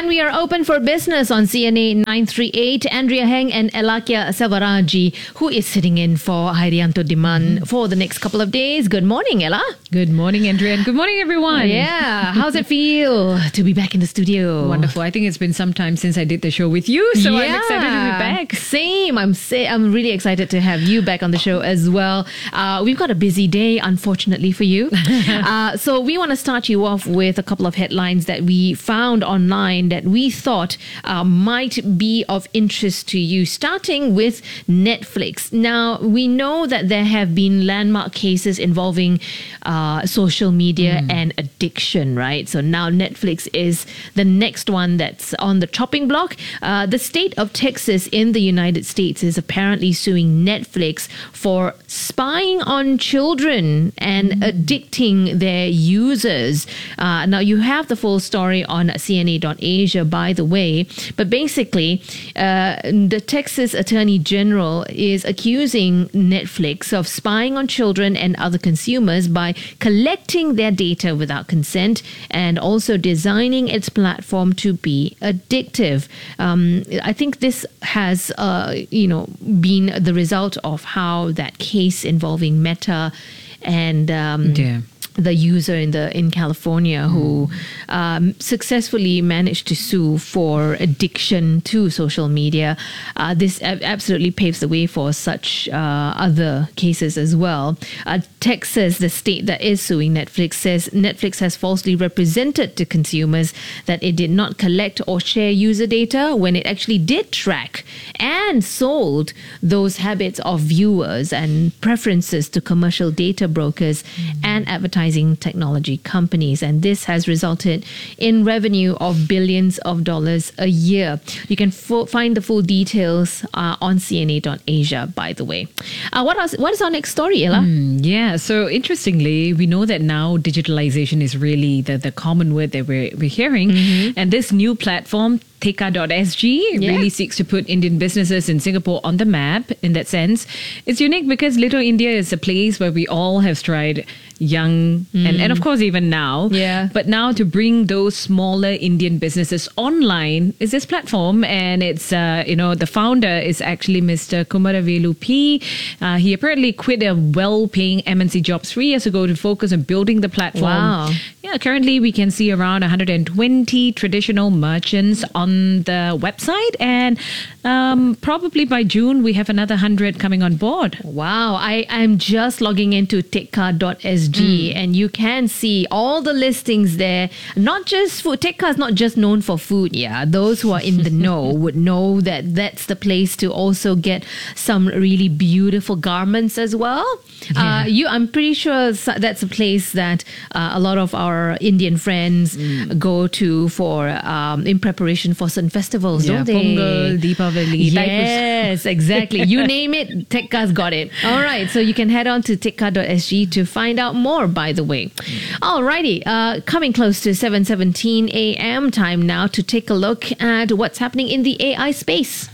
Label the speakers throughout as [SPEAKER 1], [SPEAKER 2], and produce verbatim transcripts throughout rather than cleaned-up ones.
[SPEAKER 1] we are open for business on C N A nine three eight. Andrea Heng and Elakia Savaraji, who is sitting in for Hairianto Diman mm-hmm. for the next couple of days. Good morning, Ella.
[SPEAKER 2] Good morning, Andrea, and good morning, everyone.
[SPEAKER 1] Yeah, how's it feel to be back in the studio?
[SPEAKER 2] Wonderful. I think it's been some time since I did the show with you, so yeah. I'm excited to be back.
[SPEAKER 1] Same. I'm say I'm really excited to have you back on the show as well. Uh, we've got a busy day, unfortunately for you. uh, so we want to start you off with a couple of headlines that we found online that we thought uh, might be of interest to you, starting with Netflix. Now, we know that there have been landmark cases involving uh, social media mm. and addiction, right? So now Netflix is the next one that's on the chopping block. Uh, the state of Texas in the United States is apparently suing Netflix for spying on children and mm. addicting their users. Uh, now, you have the full story on C N A dot Asia, by the way. But basically, uh, the Texas Attorney General is accusing Netflix of spying on children and other consumers by collecting their data without consent and also designing its platform to be addictive. Um, I think this has, uh, you know, been the result of how that case involving Meta and um,
[SPEAKER 2] yeah.
[SPEAKER 1] the user in the in California mm. who um, successfully managed to sue for addiction to social media. Uh, this a- absolutely paves the way for such uh, other cases as well. Uh, Texas, the state that is suing Netflix, says Netflix has falsely represented to consumers that it did not collect or share user data when it actually did track and sold those habits of viewers and preferences to commercial data brokers mm. and advertising technology companies, and this has resulted in revenue of billions of dollars a year. You can fo- find the full details uh, on C N A dot Asia, by the way. Uh, what else, what is our next story, Ella?
[SPEAKER 2] Mm, yeah, so interestingly, we know that now digitalization is really the, the common word that we're, we're hearing, mm-hmm. and this new platform, Tekka dot S G, yeah. really seeks to put Indian businesses in Singapore on the map in that sense. It's unique because Little India is a place where we all have tried young mm. and, and of course even now.
[SPEAKER 1] Yeah.
[SPEAKER 2] But now to bring those smaller Indian businesses online is this platform, and it's, uh, you know, the founder is actually Mister Kumaravelu P. Uh, he apparently quit a well-paying M N C job three years ago to focus on building the platform.
[SPEAKER 1] Wow.
[SPEAKER 2] Yeah, currently we can see around one hundred twenty traditional merchants on the website, and um, probably by June we have another one hundred coming on board.
[SPEAKER 1] Wow, I am just logging into Tekka dot S G mm. and you can see all the listings there. Not just food. Tekka is not just known for food, yeah. Those who are in the know would know that that's the place to also get some really beautiful garments as well. Yeah. Uh, you, I'm pretty sure that's a place that uh, a lot of our Indian friends mm. go to for um, in preparation for certain festivals,
[SPEAKER 2] yeah,
[SPEAKER 1] don't they?
[SPEAKER 2] Pongal, Deepavali.
[SPEAKER 1] Yes, exactly. You name it, Tekka's got it. All right, so you can head on to Tekka dot S G to find out more, by the way. Alrighty, uh, coming close to seven seventeen a.m. time now to take a look at what's happening in the A I space.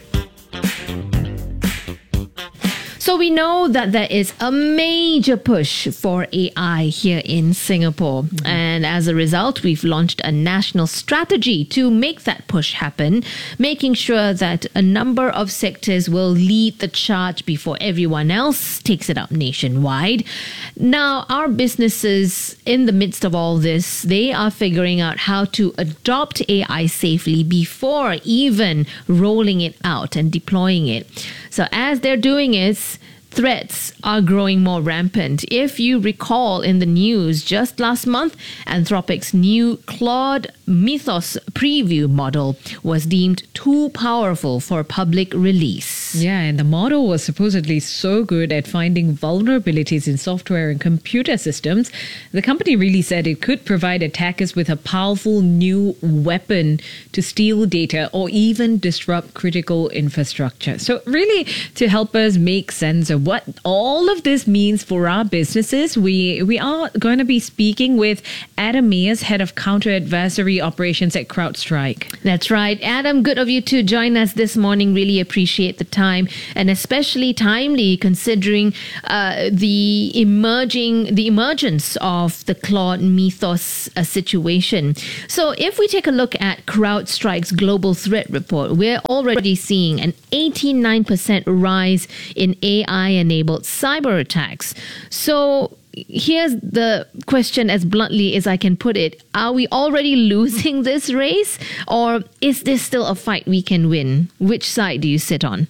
[SPEAKER 1] So we know that there is a major push for A I here in Singapore. Mm-hmm. And as a result, we've launched a national strategy to make that push happen, making sure that a number of sectors will lead the charge before everyone else takes it up nationwide. Now, our businesses in the midst of all this, they are figuring out how to adopt A I safely before even rolling it out and deploying it. So as they're doing it, threats are growing more rampant. If you recall in the news just last month, Anthropic's new Claude Mythos preview model was deemed too powerful for public release.
[SPEAKER 2] Yeah, and the model was supposedly so good at finding vulnerabilities in software and computer systems. The company really said it could provide attackers with a powerful new weapon to steal data or even disrupt critical infrastructure. So really, to help us make sense of what all of this means for our businesses, we we are going to be speaking with Adam Mears, Head of Counter-Adversary Operations at CrowdStrike.
[SPEAKER 1] That's right. Adam, good of you to join us this morning. Really appreciate the time. time, and especially timely considering uh, the emerging, the emergence of the Claude Mythos uh, situation. So if we take a look at CrowdStrike's global threat report, we're already seeing an eighty-nine percent rise in A I-enabled cyber attacks. So here's the question, as bluntly as I can put it. Are we already losing this race, or is this still a fight we can win? Which side do you sit on?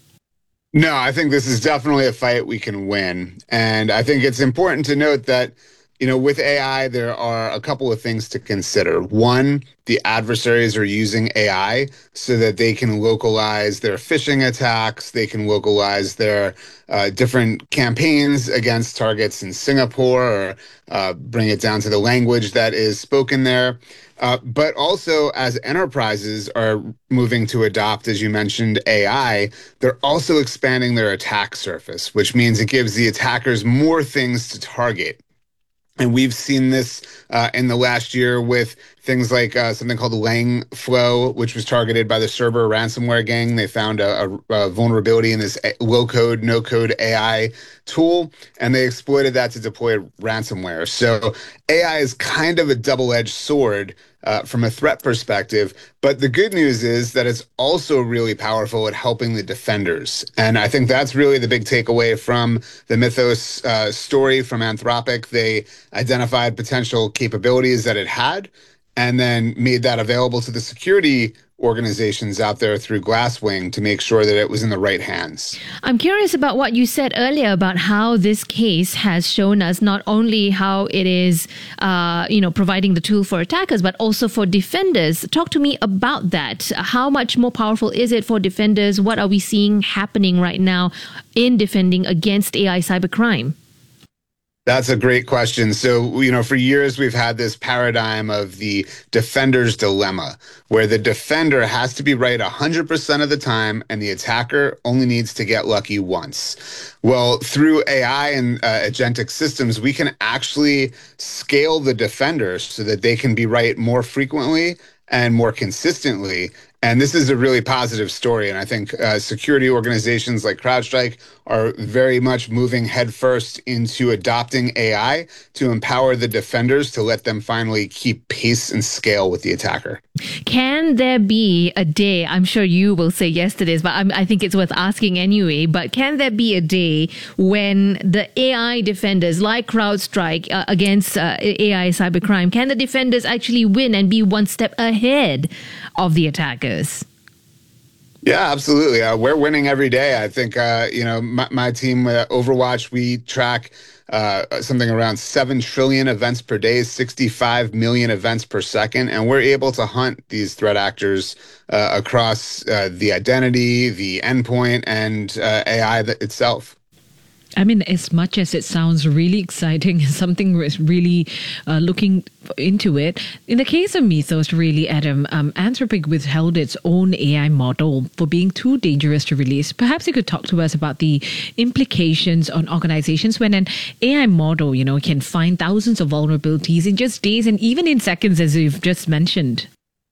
[SPEAKER 3] No, I think this is definitely a fight we can win. And I think it's important to note that, you know, with A I, there are a couple of things to consider. One, the adversaries are using A I so that they can localize their phishing attacks. They can localize their uh, different campaigns against targets in Singapore, or uh, bring it down to the language that is spoken there. Uh, but also, as enterprises are moving to adopt, as you mentioned, A I, they're also expanding their attack surface, which means it gives the attackers more things to target. And we've seen this uh, in the last year with things like uh, something called Langflow, which was targeted by the Cerber ransomware gang. They found a, a, a vulnerability in this low-code, no-code A I tool, and they exploited that to deploy ransomware. So A I is kind of a double-edged sword uh, from a threat perspective. But the good news is that it's also really powerful at helping the defenders. And I think that's really the big takeaway from the Mythos uh, story from Anthropic. They identified potential capabilities that it had, and then made that available to the security organizations out there through Glasswing to make sure that it was in the right hands.
[SPEAKER 1] I'm curious about what you said earlier about how this case has shown us not only how it is, uh, you know, providing the tool for attackers, but also for defenders. Talk to me about that. How much more powerful is it for defenders? What are we seeing happening right now in defending against A I cybercrime?
[SPEAKER 3] That's a great question. So, you know, for years we've had this paradigm of the defender's dilemma, where the defender has to be right one hundred percent of the time and the attacker only needs to get lucky once. Well, through A I and uh, agentic systems, we can actually scale the defenders so that they can be right more frequently and more consistently. And this is a really positive story. And I think uh, security organizations like CrowdStrike are very much moving headfirst into adopting A I to empower the defenders to let them finally keep pace and scale with the attacker.
[SPEAKER 1] Can there be a day, I'm sure you will say yes to this, but I'm, I think it's worth asking anyway, but can there be a day when the A I defenders like CrowdStrike uh, against uh, A I cybercrime, can the defenders actually win and be one step ahead of the attackers?
[SPEAKER 3] Yeah, absolutely. Uh, we're winning every day. I think, uh, you know, my, my team, uh, Overwatch, we track uh, something around seven trillion events per day, sixty-five million events per second. And we're able to hunt these threat actors uh, across uh, the identity, the endpoint, and uh, A I itself.
[SPEAKER 2] I mean, as much as it sounds really exciting, something really uh, looking into it. In the case of Mythos, really, Adam, um, Anthropic withheld its own A I model for being too dangerous to release. Perhaps you could talk to us about the implications on organizations when an A I model, you know, can find thousands of vulnerabilities in just days and even in seconds, as you've just mentioned.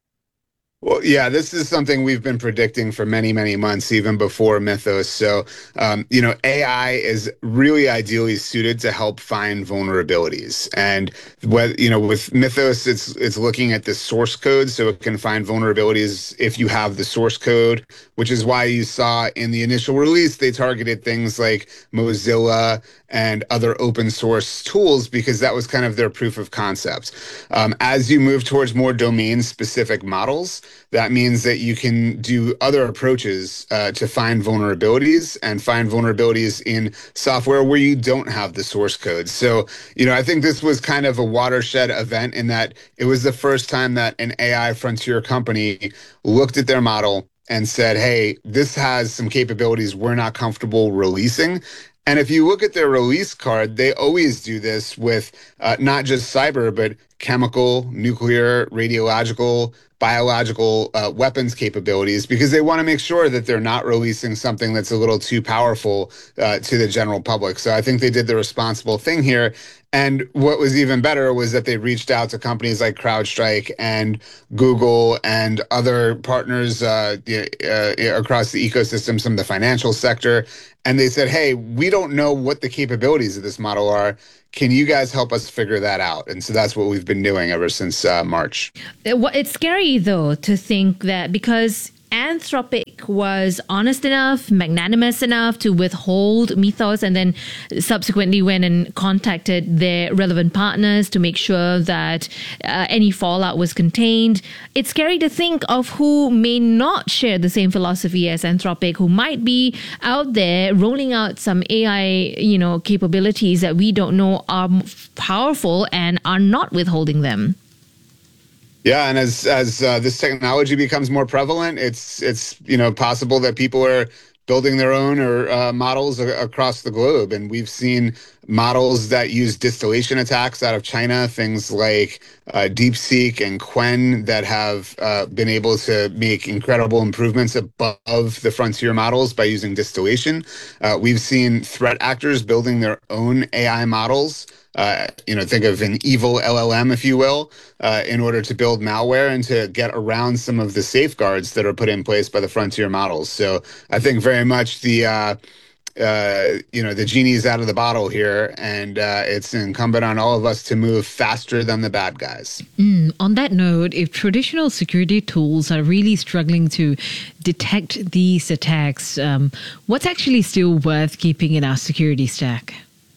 [SPEAKER 3] Well, yeah, this is something we've been predicting for many, many months, even before Mythos. So, um, you know, A I is really ideally suited to help find vulnerabilities. And, what, you know, with Mythos, it's it's looking at the source code, so it can find vulnerabilities if you have the source code, which is why you saw in the initial release, they targeted things like Mozilla and other open source tools, because that was kind of their proof of concept. Um, as you move towards more domain-specific models, that means that you can do other approaches uh, to find vulnerabilities and find vulnerabilities in software where you don't have the source code. So, you know, I think this was kind of a watershed event in that it was the first time that an A I frontier company looked at their model and said, hey, this has some capabilities we're not comfortable releasing. And if you look at their release card, they always do this with uh, not just cyber, but chemical, nuclear, radiological, biological uh, weapons capabilities, because they want to make sure that they're not releasing something that's a little too powerful uh, to the general public. So I think they did the responsible thing here. And what was even better was that they reached out to companies like CrowdStrike and Google and other partners uh, uh, across the ecosystem, some of the financial sector. And they said, hey, we don't know what the capabilities of this model are. Can you guys help us figure that out? And so that's what we've been doing ever since uh, March.
[SPEAKER 1] It's scary, though, to think that because Anthropic was honest enough, magnanimous enough to withhold Mythos, and then subsequently went and contacted their relevant partners to make sure that uh, any fallout was contained. It's scary to think of who may not share the same philosophy as Anthropic, who might be out there rolling out some A I, you know, capabilities that we don't know are powerful and are not withholding them.
[SPEAKER 3] Yeah, and as as uh, this technology becomes more prevalent, it's it's you know possible that people are building their own or uh, models a- across the globe, and we've seen models that use distillation attacks out of China, things like uh, DeepSeek and Qwen, that have uh, been able to make incredible improvements above the frontier models by using distillation. Uh, we've seen threat actors building their own A I models. Uh, you know, think of an evil L L M, if you will, uh, in order to build malware and to get around some of the safeguards that are put in place by the frontier models. So I think very much the, uh, uh, you know, the genie's out of the bottle here, and uh, it's incumbent on all of us to move faster than the bad guys.
[SPEAKER 2] Mm, on that note, if traditional security tools are really struggling to detect these attacks, um, what's actually still worth keeping in our security stack?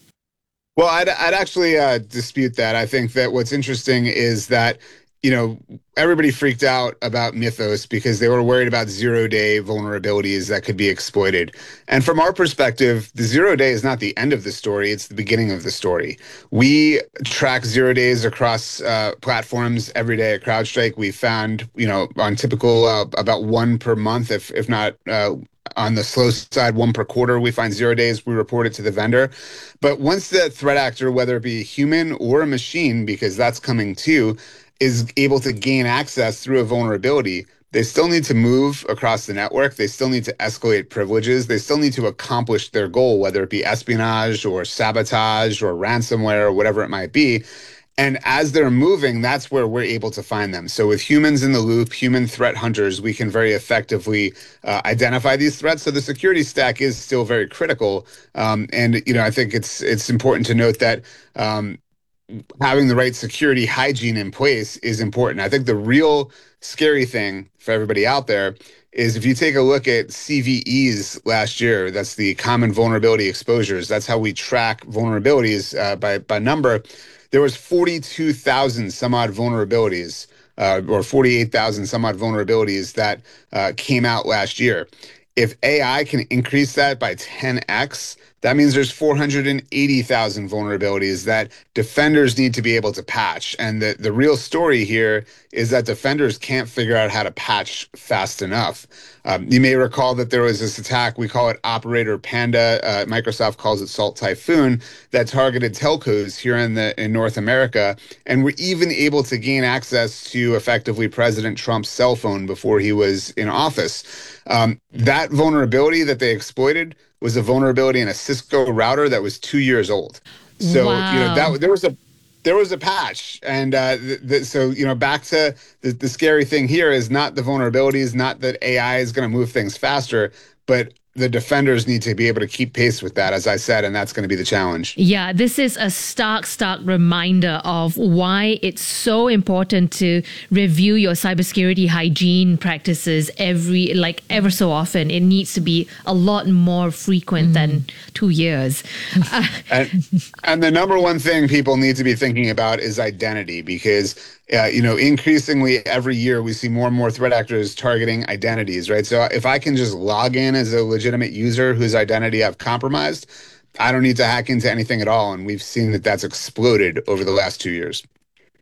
[SPEAKER 3] Well, I'd, I'd actually uh, dispute that. I think that what's interesting is that, you know, everybody freaked out about Mythos because they were worried about zero-day vulnerabilities that could be exploited. And from our perspective, the zero day is not the end of the story. It's the beginning of the story. We track zero days across uh, platforms every day at CrowdStrike. We found, you know, on typical uh, about one per month, if if not uh, on the slow side, one per quarter, we find zero days, we report it to the vendor. But once the threat actor, whether it be a human or a machine, because that's coming too, is able to gain access through a vulnerability, they still need to move across the network. They still need to escalate privileges. They still need to accomplish their goal, whether it be espionage or sabotage or ransomware or whatever it might be. And as they're moving, that's where we're able to find them. So with humans in the loop, human threat hunters, we can very effectively uh, identify these threats. So the security stack is still very critical. Um, and, you know, I think it's it's important to note that um, having the right security hygiene in place is important. I think the real scary thing for everybody out there is if you take a look at C V Es last year, that's the common vulnerability exposures. That's how we track vulnerabilities uh, by, by number. There was forty-two thousand some odd vulnerabilities, uh, or forty-eight thousand some odd vulnerabilities that uh, came out last year. If A I can increase that by ten x, that means there's four hundred eighty thousand vulnerabilities that defenders need to be able to patch. And the, the real story here is that defenders can't figure out how to patch fast enough. Um, you may recall that there was this attack, we call it Operator Panda, uh, Microsoft calls it Salt Typhoon, that targeted telcos here in the in North America, and were even able to gain access to effectively President Trump's cell phone before he was in office. Um, that vulnerability that they exploited was a vulnerability in a Cisco router that was two years old. So
[SPEAKER 1] wow.
[SPEAKER 3] you know that there was a there was a patch, and uh, th- th- so you know back to the, the scary thing here is not the vulnerabilities, not that A I is going to move things faster, but the defenders need to be able to keep pace with that, as I said, and that's going to be the challenge.
[SPEAKER 1] Yeah, this is a stark, stark reminder of why it's so important to review your cybersecurity hygiene practices every, like ever so often. It needs to be a lot more frequent mm. than two years. Uh,
[SPEAKER 3] and, and the number one thing people need to be thinking about is identity, because Uh, you know, increasingly every year we see more and more threat actors targeting identities, right? So if I can just log in as a legitimate user whose identity I've compromised, I don't need to hack into anything at all. And we've seen that that's exploded over the last two years.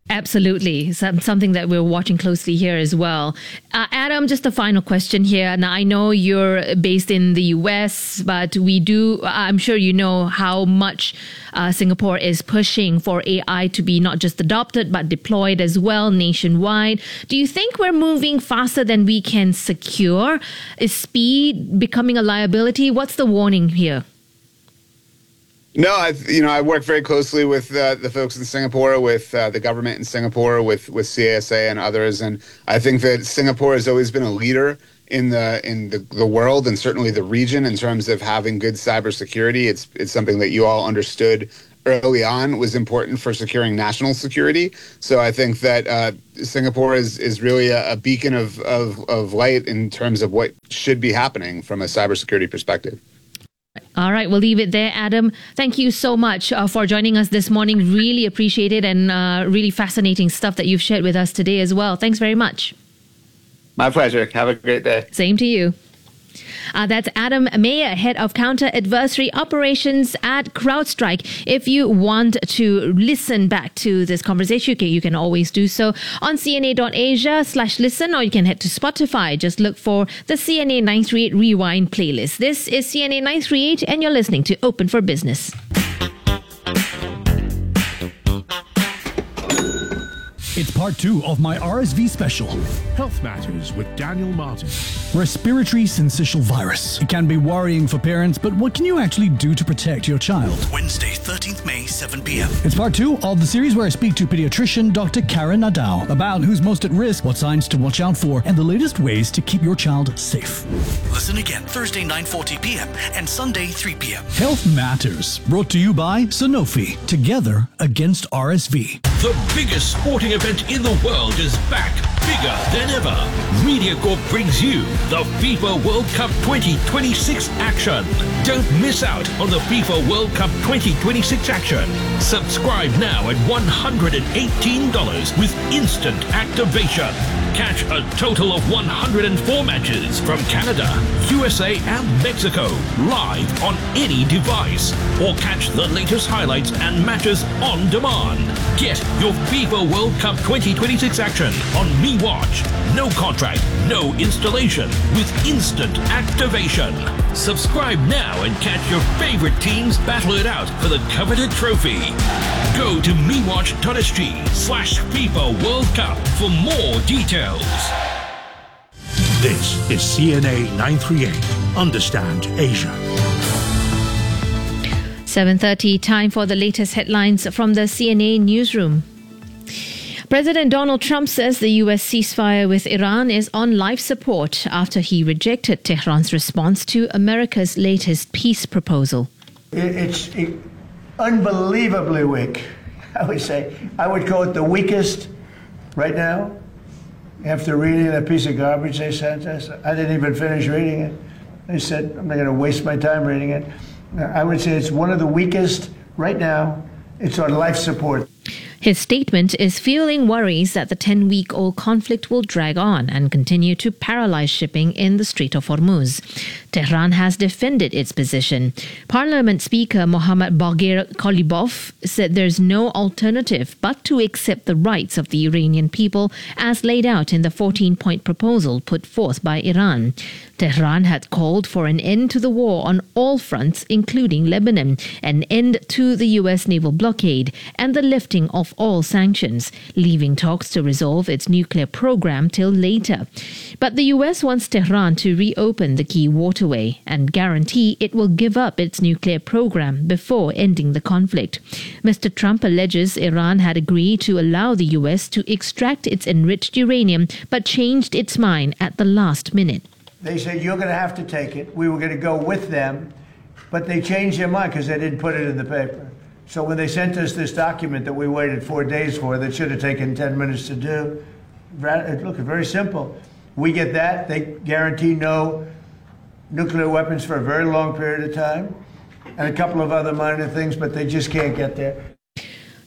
[SPEAKER 1] Absolutely. Some, something that we're watching closely here as well. Uh, Adam, just a final question here. Now, I know you're based in the U S, but we do, I'm sure you know how much uh, Singapore is pushing for A I to be not just adopted, but deployed as well nationwide. Do you think we're moving faster than we can secure? Is speed becoming a liability? What's the warning here?
[SPEAKER 3] No, I you know I work very closely with uh, the folks in Singapore, with uh, the government in Singapore, with with C A S A and others, and I think that Singapore has always been a leader in the in the, the world and certainly the region in terms of having good cybersecurity. It's it's something that you all understood early on was important for securing national security. So I think that uh, Singapore is is really a, a beacon of, of of light in terms of what should be happening from a cybersecurity perspective.
[SPEAKER 1] All right, we'll leave it there, Adam. Thank you so much uh, for joining us this morning. Really appreciate it, and uh, really fascinating stuff that you've shared with us today as well. Thanks very much.
[SPEAKER 3] My pleasure. Have a great day.
[SPEAKER 1] Same to you. Uh, that's Adam Mayer, Head of Counter-Adversary Operations at CrowdStrike. If you want to listen back to this conversation, you can, you can always do so on C N A dot Asia slash listen, or you can head to Spotify. Just look for the C N A nine thirty-eight Rewind playlist. This is C N A nine thirty-eight, and you're listening to Open for Business.
[SPEAKER 4] It's part two of my R S V special.
[SPEAKER 5] Health Matters with Daniel Martin.
[SPEAKER 4] Respiratory syncytial virus. It can be worrying for parents, but what can you actually do to protect your child?
[SPEAKER 6] Wednesday, thirteenth May, seven p.m.
[SPEAKER 4] It's part two of the series where I speak to pediatrician Doctor Karen Nadao about who's most at risk, what signs to watch out for, and the latest ways to keep your child safe.
[SPEAKER 6] Listen again Thursday, nine forty p.m. and Sunday, three p.m.
[SPEAKER 4] Health Matters, brought to you by Sanofi. Together against R S V.
[SPEAKER 7] The biggest sporting event in the world is back, bigger than ever. MediaCorp brings you the FIFA World Cup twenty twenty-six action. Don't miss out on the FIFA World Cup twenty twenty-six action. Subscribe now at one hundred eighteen dollars with instant activation. Catch a total of one hundred four matches from Canada, U S A and Mexico live on any device, or catch the latest highlights and matches on demand. Get your FIFA World Cup twenty twenty-six action on MeWatch. No contract, no installation, with instant activation. Subscribe now and catch your favorite teams battle it out for the coveted trophy. Go to mewatch.sg slash FIFA World Cup for more details.
[SPEAKER 5] This is C N A nine thirty-eight. Understand Asia.
[SPEAKER 1] seven thirty, time for the latest headlines from the C N A newsroom. President Donald Trump says the U S ceasefire with Iran is on life support after he rejected Tehran's response to America's latest peace proposal.
[SPEAKER 8] It's unbelievably weak, I would say. I would call it the weakest right now. After reading that piece of garbage they sent us, I didn't even finish reading it. They said, I'm not going to waste my time reading it. I would say it's one of the weakest right now. It's on life support.
[SPEAKER 1] His statement is fueling worries that the ten-week-old conflict will drag on and continue to paralyze shipping in the Strait of Hormuz. Tehran has defended its position. Parliament Speaker Mohammad Baghir Ghalibaf said there's no alternative but to accept the rights of the Iranian people as laid out in the fourteen-point proposal put forth by Iran. Tehran had called for an end to the war on all fronts, including Lebanon, an end to the U S naval blockade, and the lifting of all sanctions, leaving talks to resolve its nuclear program till later. But the U S wants Tehran to reopen the key waterway and guarantee it will give up its nuclear program before ending the conflict. Mister Trump alleges Iran had agreed to allow the U S to extract its enriched uranium, but changed its mind at the last minute.
[SPEAKER 8] They said, you're going to have to take it. We were going to go with them, but they changed their mind because they didn't put it in the paper. So when they sent us this document that we waited four days for, that should have taken ten minutes to do, look, very simple. We get that. They guarantee no nuclear weapons for a very long period of time, and a couple of other minor things, but they just can't get there.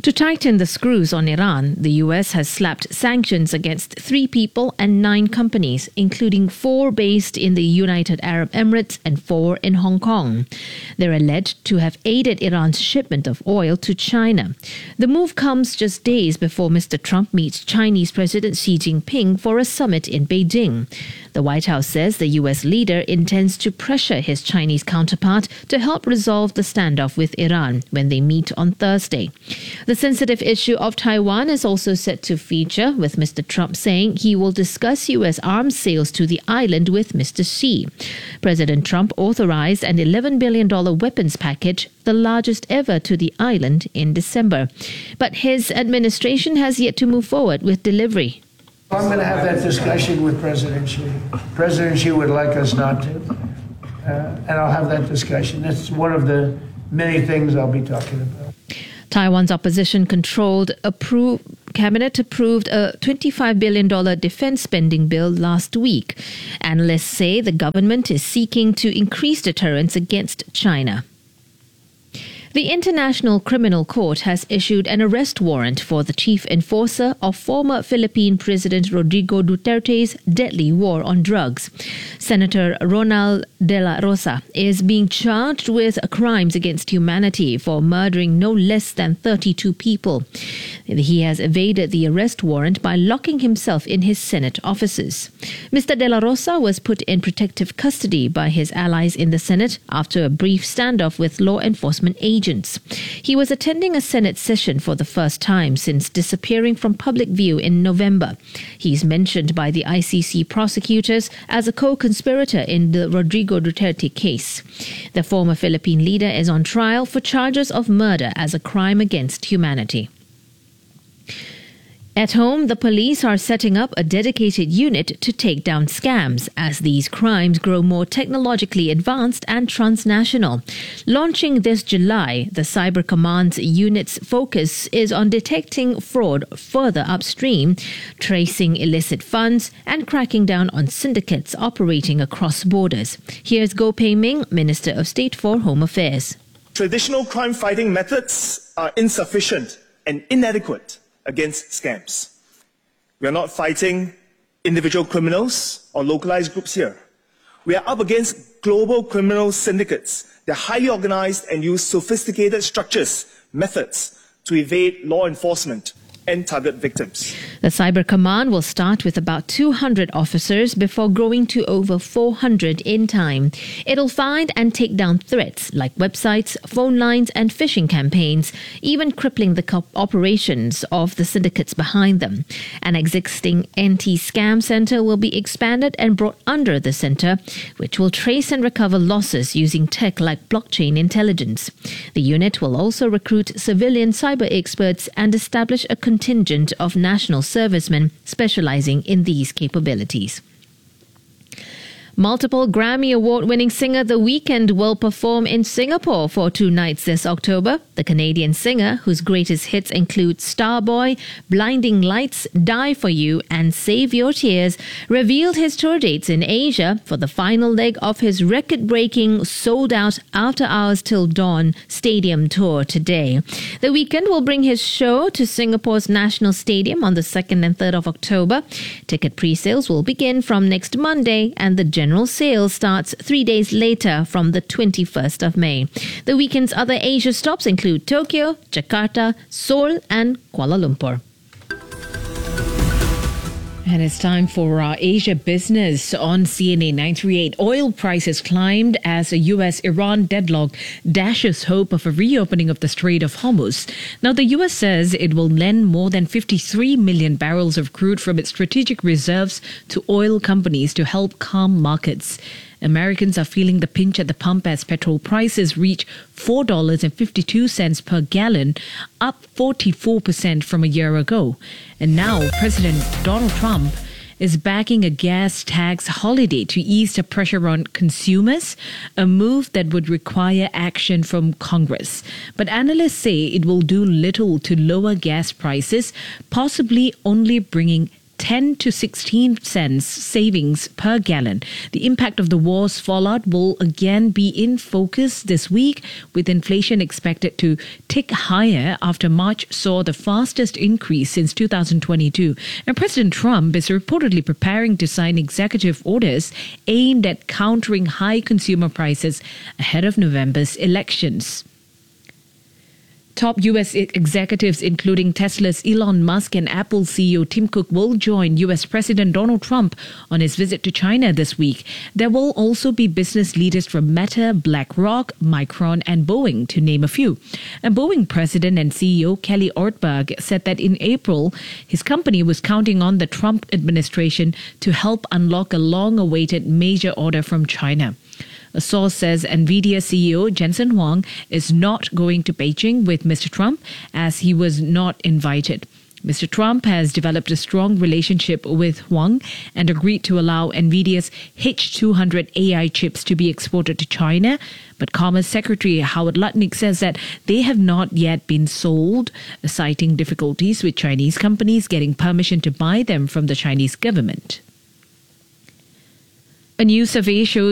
[SPEAKER 1] To tighten the screws on Iran, the U S has slapped sanctions against three people and nine companies, including four based in the United Arab Emirates and four in Hong Kong. They're alleged to have aided Iran's shipment of oil to China. The move comes just days before Mister Trump meets Chinese President Xi Jinping for a summit in Beijing. The White House says the U S leader intends to pressure his Chinese counterpart to help resolve the standoff with Iran when they meet on Thursday. The sensitive issue of Taiwan is also set to feature, with Mister Trump saying he will discuss U S arms sales to the island with Mister Xi. President Trump authorized an eleven billion dollars weapons package, the largest ever to the island, in December. But his administration has yet to move forward with delivery.
[SPEAKER 8] I'm going to have that discussion with President Xi. President Xi would like us not to, uh, and I'll have that discussion. That's one of the many things I'll be talking about.
[SPEAKER 1] Taiwan's opposition-controlled appro- cabinet approved a twenty-five billion dollars defense spending bill last week. Analysts say the government is seeking to increase deterrence against China. The International Criminal Court has issued an arrest warrant for the chief enforcer of former Philippine President Rodrigo Duterte's deadly war on drugs. Senator Ronald De La Rosa is being charged with crimes against humanity for murdering no less than thirty-two people. He has evaded the arrest warrant by locking himself in his Senate offices. Mister De La Rosa was put in protective custody by his allies in the Senate after a brief standoff with law enforcement agents. He was attending a Senate session for the first time since disappearing from public view in November. He's mentioned by the I C C prosecutors as a co-conspirator in the Rodrigo Duterte case. The former Philippine leader is on trial for charges of murder as a crime against humanity. At home, the police are setting up a dedicated unit to take down scams as these crimes grow more technologically advanced and transnational. Launching this July, the Cyber Command's unit's focus is on detecting fraud further upstream, tracing illicit funds, and cracking down on syndicates operating across borders. Here's Goh Pei Ming, Minister of State for Home Affairs.
[SPEAKER 9] Traditional crime-fighting methods are insufficient and inadequate against scams. We are not fighting individual criminals or localized groups here. We are up against global criminal syndicates. They're highly organized and use sophisticated structures, methods to evade law enforcement and target victims.
[SPEAKER 1] The Cyber Command will start with about two hundred officers before growing to over four hundred in time. It'll find and take down threats like websites, phone lines and phishing campaigns, even crippling the co- operations of the syndicates behind them. An existing anti-scam center will be expanded and brought under the center, which will trace and recover losses using tech like blockchain intelligence. The unit will also recruit civilian cyber experts and establish a contingent of national servicemen specializing in these capabilities. Multiple Grammy Award-winning singer The Weeknd will perform in Singapore for two nights this October. The Canadian singer, whose greatest hits include Starboy, Blinding Lights, Die For You and Save Your Tears, revealed his tour dates in Asia for the final leg of his record-breaking, sold-out After Hours Till Dawn stadium tour today. The Weeknd will bring his show to Singapore's National Stadium on the second and third of October. Ticket pre-sales will begin from next Monday, and the general sale starts three days later from the twenty-first of May. The Weeknd's other Asia stops include Tokyo, Jakarta, Seoul and Kuala Lumpur.
[SPEAKER 2] And it's time for our Asia business on C N A nine thirty-eight. Oil prices climbed as a U S-Iran deadlock dashes hope of a reopening of the Strait of Hormuz. Now, the U S says it will lend more than fifty-three million barrels of crude from its strategic reserves to oil companies to help calm markets. Americans are feeling the pinch at the pump as petrol prices reach four dollars and fifty-two cents per gallon, up forty-four percent from a year ago. And now President Donald Trump is backing a gas tax holiday to ease the pressure on consumers, a move that would require action from Congress. But analysts say it will do little to lower gas prices, possibly only bringing ten to sixteen cents savings per gallon. The impact of the war's fallout will again be in focus this week, with inflation expected to tick higher after March saw the fastest increase since two thousand twenty-two. And President Trump is reportedly preparing to sign executive orders aimed at countering high consumer prices ahead of November's elections. Top U S executives, including Tesla's Elon Musk and Apple C E O Tim Cook, will join U S President Donald Trump on his visit to China this week. There will also be business leaders from Meta, BlackRock, Micron, and Boeing, to name a few. And Boeing President and C E O Kelly Ortberg said that in April, his company was counting on the Trump administration to help unlock a long-awaited major order from China. A source says NVIDIA C E O Jensen Huang is not going to Beijing with Mister Trump as he was not invited. Mister Trump has developed a strong relationship with Huang and agreed to allow NVIDIA's H two hundred A I chips to be exported to China. But Commerce Secretary Howard Lutnick says that they have not yet been sold, citing difficulties with Chinese companies getting permission to buy them from the Chinese government. A new survey shows